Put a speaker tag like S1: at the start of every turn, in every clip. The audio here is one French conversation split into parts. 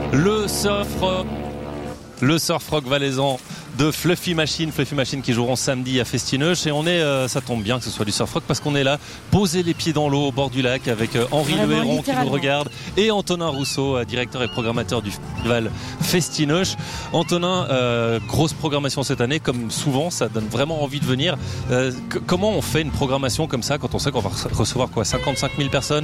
S1: Le surf rock valaisan de Fluffy Machine qui joueront samedi à Festineuch, et on est, ça tombe bien que ce soit du surf rock parce qu'on est là, posé les pieds dans l'eau au bord du lac avec Henri Le Héron qui nous regarde et Antonin Rousseau, directeur et programmateur du festival Festineuch. Antonin, grosse programmation cette année, comme souvent, ça donne vraiment envie de venir. Comment on fait une programmation comme ça quand on sait qu'on va recevoir 55 000 personnes?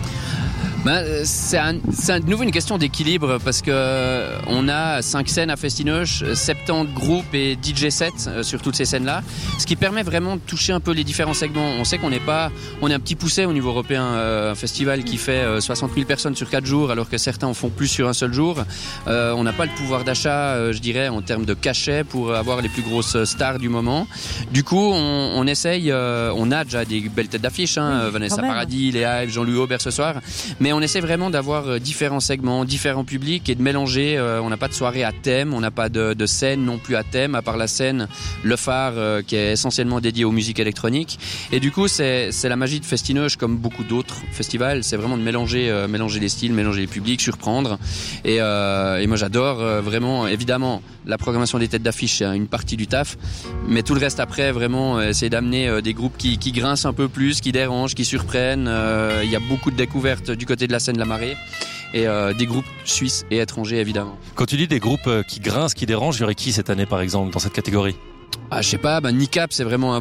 S2: C'est à nouveau une question d'équilibre parce que on a 5 scènes à Festineuch, 70 groupes et DJ sets sur toutes ces scènes-là, ce qui permet vraiment de toucher un peu les différents segments. On sait on est un petit pousset au niveau européen, un festival qui fait 60 000 personnes sur 4 jours alors que certains en font plus sur un seul jour. On n'a pas le pouvoir d'achat, je dirais, en termes de cachet pour avoir les plus grosses stars du moment. Du coup, on essaye, on a déjà des belles têtes d'affiche, Vanessa Paradis, Léa, Jean-Louis Aubert ce soir, mais on essaie vraiment d'avoir différents segments, différents publics et de mélanger. On n'a pas de soirée à thème, on n'a pas de scène non plus à thème, à part la scène Le Phare qui est essentiellement dédiée aux musiques électroniques. Et du coup, c'est la magie de Festineuch comme beaucoup d'autres festivals, c'est vraiment de mélanger les styles, mélanger les publics, surprendre. Et moi j'adore vraiment, évidemment, la programmation des têtes d'affiche, c'est une partie du taf, mais tout le reste après, vraiment, essayer d'amener des groupes qui grincent un peu plus, qui dérangent, qui surprennent. Il y a beaucoup de découvertes du côté de la scène La Marée et des groupes suisses et étrangers évidemment.
S1: Quand tu dis des groupes qui grincent, qui dérangent, il y aurait qui cette année par exemple dans cette catégorie?
S2: Je sais pas, Nicap c'est vraiment un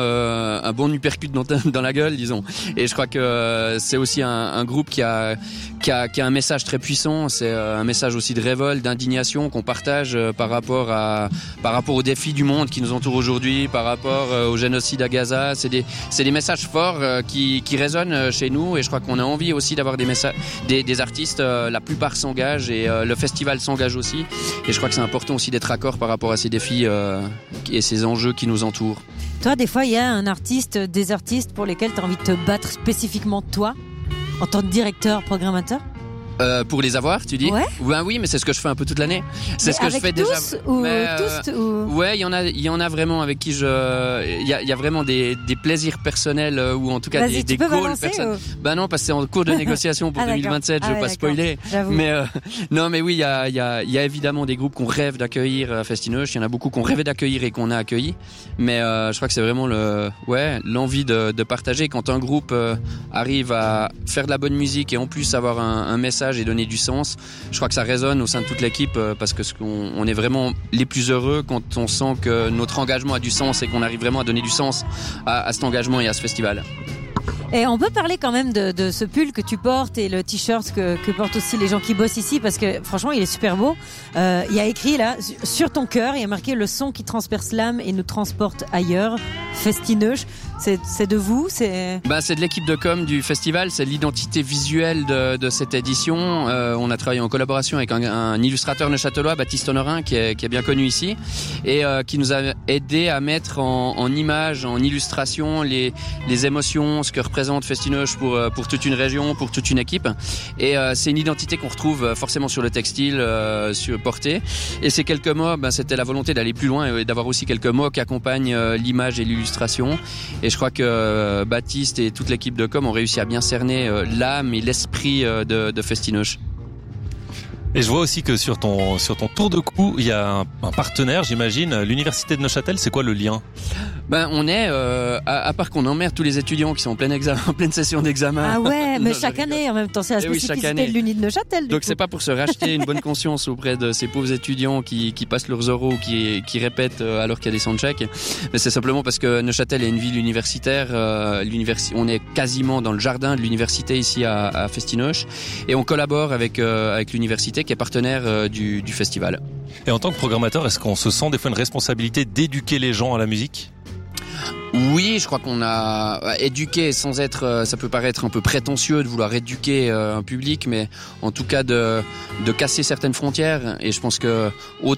S2: bon uppercut dans la gueule, disons. Et je crois que c'est aussi un groupe qui a un message très puissant. C'est un message aussi de révolte, d'indignation qu'on partage par rapport aux défis du monde qui nous entourent aujourd'hui, par rapport au génocide à Gaza. C'est des messages forts qui résonnent chez nous, et je crois qu'on a envie aussi d'avoir des artistes. La plupart s'engagent et le festival s'engage aussi. Et je crois que c'est important aussi d'être raccord par rapport à ces défis et ces enjeux qui nous entourent.
S3: Toi, des fois, il y a des artistes pour lesquels tu as envie de te battre spécifiquement, toi, en tant que directeur, programmateur?
S2: Pour les avoir, tu dis?
S3: Ouais.
S2: Ben oui, mais c'est ce que je fais un peu toute l'année. C'est ce que je fais
S3: tous,
S2: déjà. Ouais, il y en a vraiment avec qui il y a vraiment des plaisirs personnels ou en tout cas des goals personnels. Ben non, parce que c'est en cours de négociation pour 2027, je veux pas spoiler. Mais non, mais oui, il y a évidemment des groupes qu'on rêve d'accueillir à Festineuch. Il y en a beaucoup qu'on rêvait d'accueillir et qu'on a accueillis. Mais je crois que c'est vraiment l'envie de partager quand un groupe arrive à faire de la bonne musique et en plus avoir un message et donner du sens. Je crois que ça résonne au sein de toute l'équipe parce que on est vraiment les plus heureux quand on sent que notre engagement a du sens et qu'on arrive vraiment à donner du sens à cet engagement et à ce festival.
S3: Et on peut parler quand même de ce pull que tu portes et le t-shirt que portent aussi les gens qui bossent ici, parce que franchement il est super beau. Il y a écrit là sur ton cœur, il y a marqué le son qui transperce l'âme et nous transporte ailleurs. Festineuch, c'est de vous, c'est
S2: de l'équipe de com du festival, c'est l'identité visuelle de cette édition. On a travaillé en collaboration avec un illustrateur neuchâtelois, Baptiste Honorin, qui est bien connu ici et qui nous a aidé à mettre en images, en illustration les émotions, ce que représente Festineuch pour toute une région, pour toute une équipe. Et c'est une identité qu'on retrouve forcément sur le textile, porté. Et ces quelques mots, c'était la volonté d'aller plus loin et d'avoir aussi quelques mots qui accompagnent l'image et l'illustration. Et je crois que Baptiste et toute l'équipe de com ont réussi à bien cerner l'âme et l'esprit de Festineuch.
S1: Et je vois aussi que sur ton tour de cou, il y a un partenaire, j'imagine, l'université de Neuchâtel. C'est quoi le lien?
S2: On est, à part qu'on emmerde tous les étudiants qui sont en pleine session d'examen.
S3: Ah ouais, mais chaque année, en même temps, c'est la spécificité de l'Uni de Neuchâtel.
S2: Donc c'est pas pour se racheter une bonne conscience auprès de ces pauvres étudiants qui passent leurs oraux, qui répètent alors qu'il y a des soundchecks. Mais c'est simplement parce que Neuchâtel est une ville universitaire. On est quasiment dans le jardin de l'université ici à Festineuch. Et on collabore avec l'université qui est partenaire du festival.
S1: Et en tant que programmateur, est-ce qu'on se sent des fois une responsabilité d'éduquer les gens à la musique?
S2: Oui, je crois qu'on a éduqué sans être, ça peut paraître un peu prétentieux de vouloir éduquer un public, mais en tout cas de casser certaines frontières. Et je pense que